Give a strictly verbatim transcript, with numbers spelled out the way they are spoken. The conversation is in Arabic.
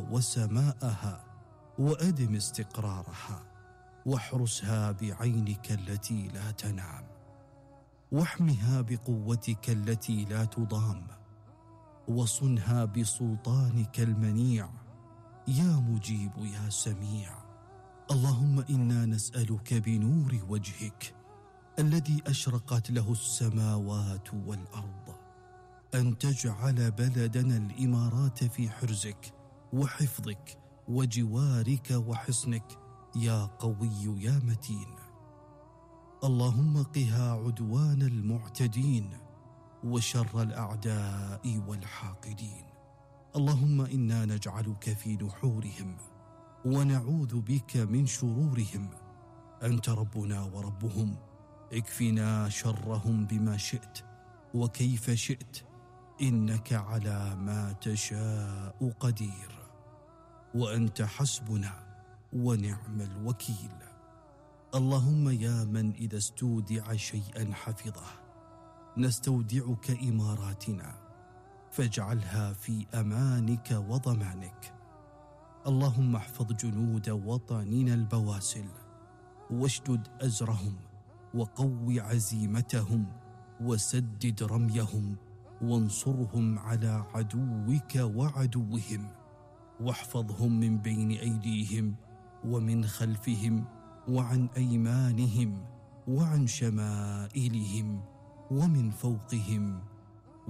وسماءها وأدم استقرارها، واحرسها بعينك التي لا تنام، واحمها بقوتك التي لا تضام، وصنها بسلطانك المنيع، يا مجيب يا سميع. اللهم إنا نسألك بنور وجهك الذي أشرقت له السماوات والأرض أن تجعل بلدنا الإمارات في حرزك وحفظك وجوارك وحصنك يا قوي يا متين. اللهم قها عدوان المعتدين وشر الأعداء والحاقدين. اللهم إنا نجعلك في نحورهم ونعوذ بك من شرورهم. أنت ربنا وربهم، اكفنا شرهم بما شئت وكيف شئت، إنك على ما تشاء قدير، وأنت حسبنا ونعم الوكيل. اللهم يا من إذا استودع شيئا حفظه، نستودعك إماراتنا فاجعلها في أمانك وضمانك. اللهم احفظ جنود وطننا البواسل، واشدد أزرهم، وقو عزيمتهم، وسدد رميهم، وانصرهم على عدوك وعدوهم، واحفظهم من بين أيديهم ومن خلفهم وعن أيمانهم وعن شمائلهم ومن فوقهم